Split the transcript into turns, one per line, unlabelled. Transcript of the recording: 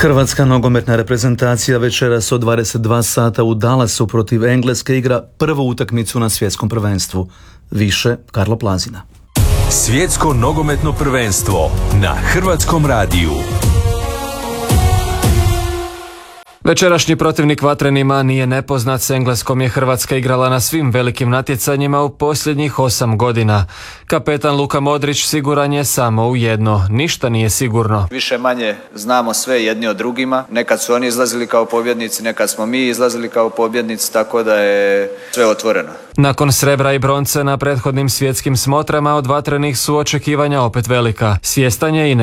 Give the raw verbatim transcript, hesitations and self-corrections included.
Hrvatska nogometna reprezentacija večeras od dvadeset dva sata u Dallasu protiv Engleske igra prvu utakmicu na svjetskom prvenstvu. Više Karlo Plazina.
Svjetsko nogometno prvenstvo na Hrvatskom radiju.
Večerašnji protivnik Vatrenima nije nepoznat. S Engleskom je Hrvatska igrala na svim velikim natjecanjima u posljednjih osam godina. Kapetan Luka Modrić siguran je samo u jedno: ništa nije sigurno.
Više manje znamo sve jedni od drugima. Nekad su oni izlazili kao pobjednici, nekad smo mi izlazili kao pobjednici, tako da je sve otvoreno.
Nakon srebra i bronce na prethodnim svjetskim smotrama od Vatrenih su očekivanja opet velika. Svjestan je i